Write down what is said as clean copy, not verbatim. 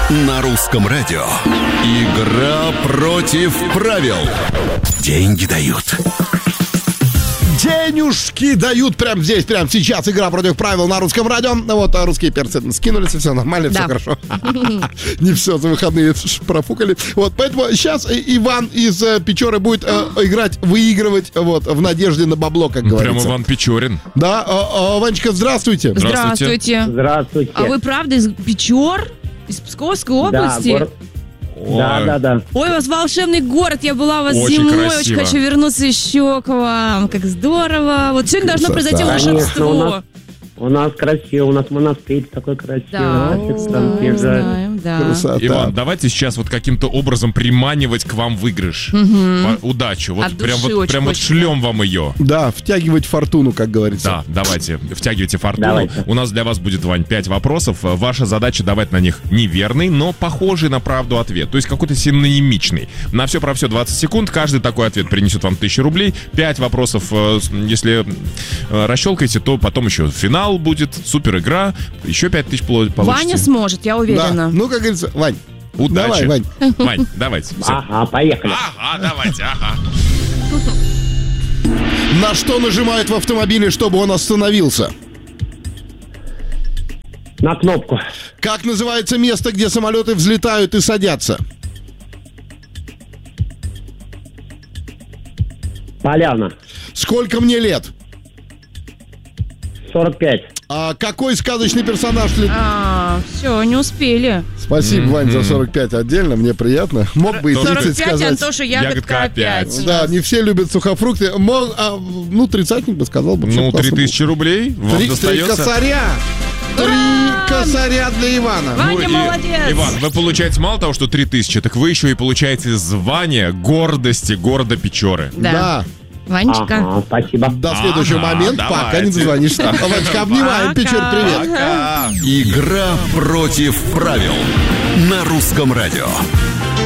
На русском радио. Игра против правил. Деньги дают. Денежки дают прямо здесь, прямо сейчас. Игра против правил на русском радио. Вот, русские перцы скинулись, все нормально, все хорошо. Не все, за выходные профукали. Вот, поэтому сейчас Иван из Печоры будет играть, выигрывать, вот, в надежде на бабло, как говорится. Прям Иван Печорин. Да, Ванечка, здравствуйте. Здравствуйте. Здравствуйте. А вы правда из Печор? Из Псковской области? Да. Ой, у вас волшебный город. Я была у вас Очень зимой. красиво. Очень хочу вернуться еще к вам. Как здорово. Вот сегодня должно произойти волшебство. У нас красиво, у нас монастырь такой красивый. Да, знаем, да. Красота. Иван, давайте сейчас вот каким-то образом приманивать к вам выигрыш. Удачу. Вот От прям души вот, очень прям вот хочется. шлем вам ее. Да, втягивать фортуну, как говорится. Да, давайте, втягивайте фортуну. Давайте. У нас для вас будет, Вань, 5 вопросов. Ваша задача давать на них неверный, но похожий на правду ответ. То есть какой-то синонимичный. На все про все 20 секунд. Каждый такой ответ принесет вам 1000 рублей. 5 вопросов, если расщелкаете, то потом еще финал будет. Супер игра. Еще 5000 получите. Ваня сможет, я Да. уверена. Ну, как говорится, Вань, Удачи. давай, Вань. Вань, давайте. Всё. Ага, поехали. Ага, давайте, ага. На что нажимают в автомобиле, чтобы он остановился? На кнопку. Как называется место, где самолеты взлетают и садятся? Поляна. Сколько мне лет? 45. А какой сказочный персонаж... Все, не успели. Спасибо, Вань, за 45 отдельно, мне приятно. Мог бы и 30 45, сказать. Антоша, ягодка опять. Да, не все любят сухофрукты. Ну, 30-ник бы сказал бы. Ну, 3000 рублей вам Три достается. косаря. 3 косаря для Ивана. Ваня, и, молодец. Иван, вы получаете мало того, что 3000, так вы еще и получаете звание гордости города Печоры. Да. Ванечка. Ага, спасибо. До следующего Ага, момента, пока давайте. не дозвонишься. Ванечка, обнимаем. Пока. Печорь, привет. Пока. Игра против правил. На русском радио.